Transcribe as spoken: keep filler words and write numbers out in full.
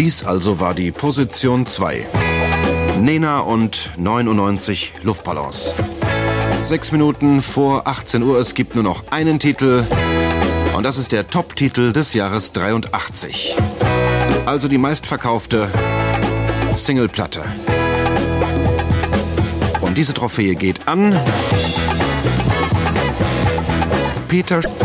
Dies also war die Position zwei. Nena und neunundneunzig Luftballons. Sechs Minuten vor achtzehn Uhr, es gibt nur noch einen Titel. Und das ist der Top-Titel des Jahres dreiundachtzig. Also die meistverkaufte Singleplatte. Und diese Trophäe geht an Peter